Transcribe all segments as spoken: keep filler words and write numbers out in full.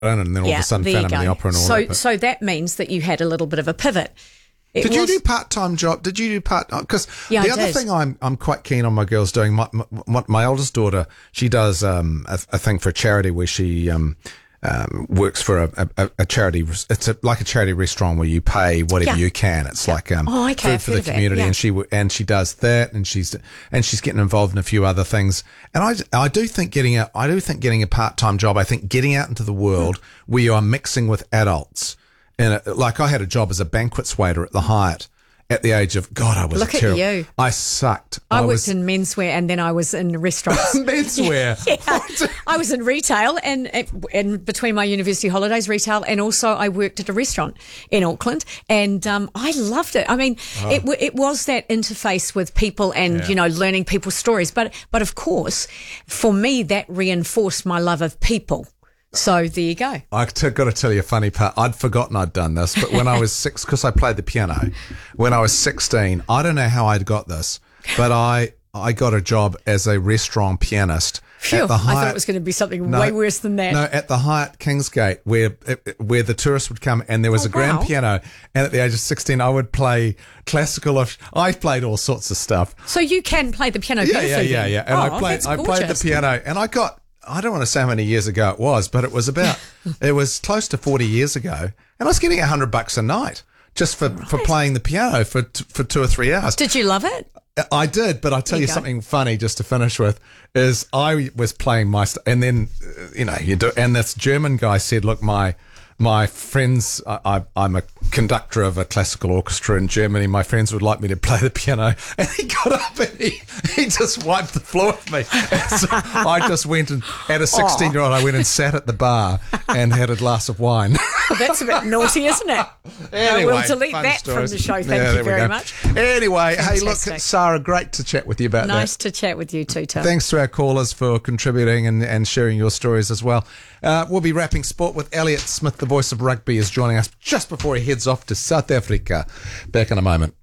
and then all yeah, of a sudden there Phantom you of the go. Opera and all so, that. But So that means that you had a little bit of a pivot. It did was, you do part-time job? Did you do part? Because Yeah, the I other did. thing I'm I'm quite keen on my girls doing. My my, my oldest daughter, she does um, a, a thing for a charity where she um, um, works for a, a, a charity. It's a, like a charity restaurant where you pay whatever Yeah. you can. It's like um, Oh, okay, food I've for heard the of that, community, yeah. and she w- and she does that, and she's and she's getting involved in a few other things. And I I do think getting a I do think getting a part-time job. I think getting out into the world mm. where you are mixing with adults. And it, like I had a job as a banquets waiter at the Hyatt. At the age of, God, I was Look at terrible. you. I sucked. I, I worked was, in menswear and then I was in restaurants. menswear. Yeah. I was in retail and, and between my university holidays, retail, and also I worked at a restaurant in Auckland, and um, I loved it. I mean, oh. it it was that interface with people and Yeah. you know learning people's stories, but but of course, for me that reinforced my love of people. So there you go. I've got to tell you a funny part. I'd forgotten I'd done this, but when I was six, because I played the piano, when I was sixteen, I don't know how I'd got this, but I I got a job as a restaurant pianist. Phew, at the Hyatt, I thought it was going to be something no, way worse than that. No, at the Hyatt Kingsgate, where where the tourists would come, and there was Oh, a grand wow. piano. And at the age of sixteen, I would play classical. I played all sorts of stuff. So you can play the piano Yeah, yeah, beautifully yeah, then? yeah. And oh, I played, that's I played the gorgeous. piano, and I got. I don't want to say how many years ago it was, but it was about. It was close to forty years ago, and I was getting a hundred bucks a night just for, for playing the piano for t- for two or three hours. Did you love it? I did, but I'll tell There you, you go. something funny just to finish with is I was playing my st- and then uh, you know you do, and this German guy said, "Look, my my friends, I, I, I'm a conductor of a classical orchestra in Germany. My friends would like me to play the piano." And he got up and he, he just wiped the floor with me. And so I just went and, at a sixteen-year-old, I went and sat at the bar and had a glass of wine. Well, that's a bit naughty, isn't it? Anyway, we'll delete fun that stories. from the show. Thank Yeah, you there we very go. much. Anyway, hey, look, Fantastic. Sarah, great to chat with you about that. Nice to chat with you too, Tom. Thanks to our callers for contributing and, and sharing your stories as well. Uh, we'll be wrapping sport with Elliot Smith, the voice of rugby, is joining us just before he heads off to South Africa. Back in a moment.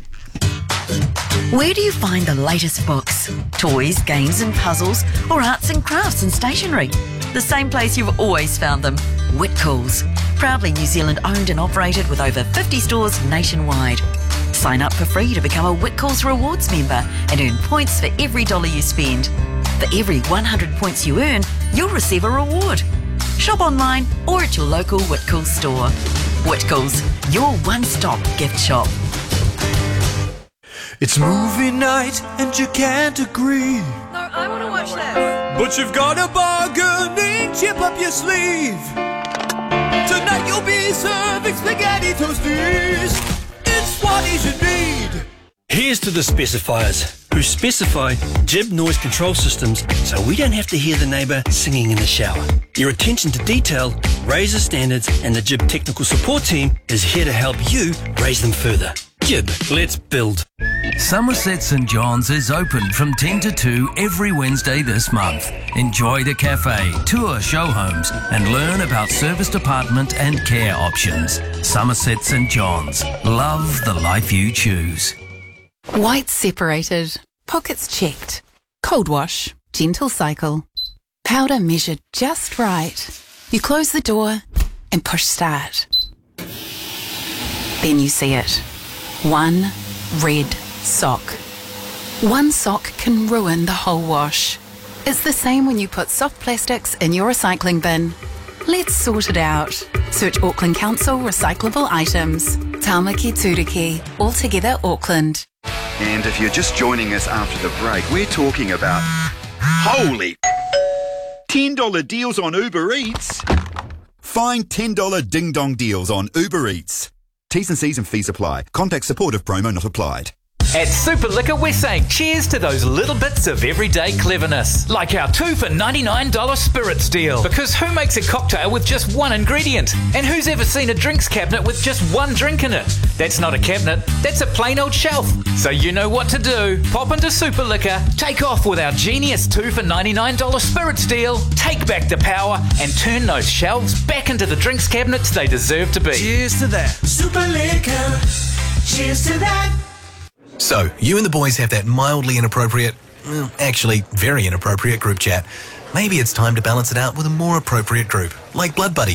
Where do you find the latest books, toys, games and puzzles, or arts and crafts and stationery? The same place you've always found them, Whitcoulls. Proudly New Zealand owned and operated with over fifty stores nationwide. Sign up for free to become a Whitcoulls Rewards member and earn points for every dollar you spend. For every one hundred points you earn, you'll receive a reward. Shop online or at your local Whitcoulls store. Whitcoulls, your one-stop gift shop. It's movie night and you can't agree, No, I want to watch this. but you've got a bargaining chip up your sleeve. Tonight you'll be serving spaghetti toasties. It's what you should need. Here's to the specifiers, who specify Jib noise control systems so we don't have to hear the neighbour singing in the shower. Your attention to detail raises standards, and the Jib technical support team is here to help you raise them further. Jib, let's build. Somerset St John's is open from ten to two every Wednesday this month. Enjoy the cafe, tour show homes and learn about service department and care options. Somerset St John's. Love the life you choose. White separated, pockets checked, cold wash, gentle cycle, powder measured just right. You close the door and push start. Then you see it. One red sock. One sock can ruin the whole wash. It's the same when you put soft plastics in your recycling bin. Let's sort it out. Search Auckland Council recyclable items. Tāmaki Turiki, altogether Auckland. And if you're just joining us after the break, we're talking about holy ten dollar deals on Uber Eats. Find ten dollar ding dong deals on Uber Eats. T's and C's and fees apply. Contact support if promo not applied. At Super Liquor, we're saying cheers to those little bits of everyday cleverness. Like our two for ninety-nine dollars spirits deal. Because who makes a cocktail with just one ingredient? And who's ever seen a drinks cabinet with just one drink in it? That's not a cabinet, that's a plain old shelf. So you know what to do. Pop into Super Liquor, take off with our genius two for ninety-nine dollars spirits deal, take back the power, and turn those shelves back into the drinks cabinets they deserve to be. Cheers to that. Super Liquor. Cheers to that. So, you and the boys have that mildly inappropriate, well, actually very inappropriate group chat. Maybe it's time to balance it out with a more appropriate group, like Blood Buddies.